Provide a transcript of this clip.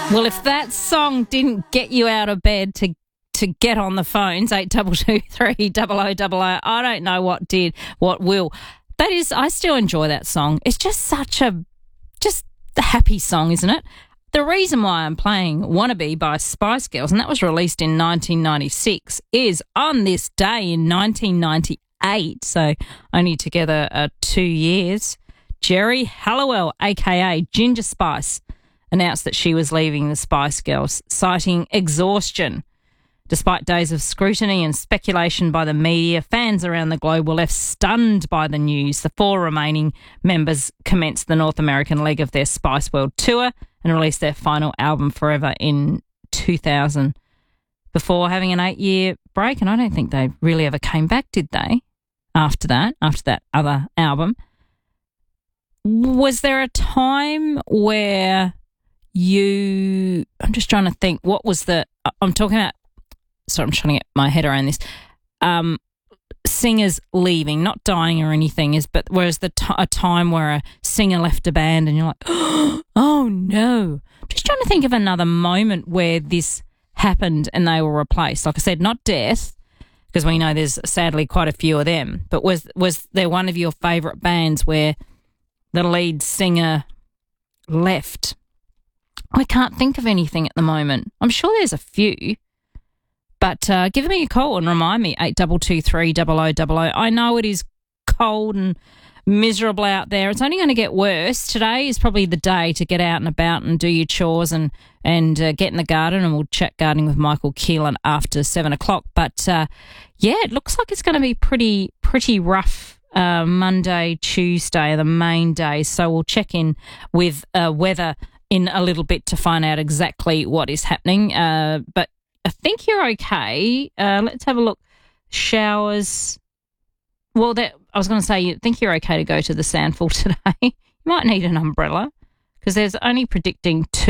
Well, if that song didn't get you out of bed to get on the phones, 8223 I don't know what did, what will. That is, I still enjoy that song. It's just such a happy song, isn't it? The reason why I'm playing Wannabe by Spice Girls, and that was released in 1996, is on this day in 1998, so only together 2 years, Geri Halliwell, a.k.a. Ginger Spice, announced that she was leaving the Spice Girls, citing exhaustion. Despite days of scrutiny and speculation by the media, fans around the globe were left stunned by the news. The 4 remaining members commenced the North American leg of their Spice World tour and released their final album, Forever, in 2000, before having an 8-year break. And I don't think they really ever came back, did they, after that other album? Was there a time where I'm just trying to think, what was I'm talking about, sorry, I'm trying to get my head around this. Singers leaving, not dying or anything, but whereas a time where a singer left a band and you're like, oh no. I'm just trying to think of another moment where this happened and they were replaced. Like I said, not death, because we know there's sadly quite a few of them, but was there one of your favourite bands where the lead singer left? I can't think of anything at the moment. I'm sure there's a few. But give me a call and remind me, 8223 0000. I know it is cold and miserable out there. It's only going to get worse. Today is probably the day to get out and about and do your chores and get in the garden, and we'll chat gardening with Michael Keelan after 7 o'clock. But, it looks like it's going to be pretty rough Monday, Tuesday, the main days. So we'll check in with weather in a little bit to find out exactly what is happening. But I think you're okay. Let's have a look. Showers. Well, I was going to say, you think you're okay to go to the Sandful today. You might need an umbrella because there's only predicting 2